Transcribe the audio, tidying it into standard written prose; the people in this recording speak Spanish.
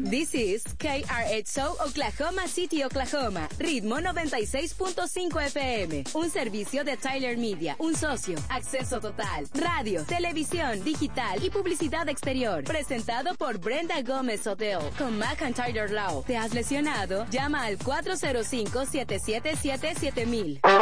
This is KRXO Oklahoma City, Oklahoma. Ritmo 96.5 FM. Un servicio de Tyler Media. Un socio. Acceso total. Radio, televisión, digital y publicidad exterior. Presentado por Brenda Gómez Hotel. Con McIntyre Law. ¿Te has lesionado? Llama al 405-777-7000.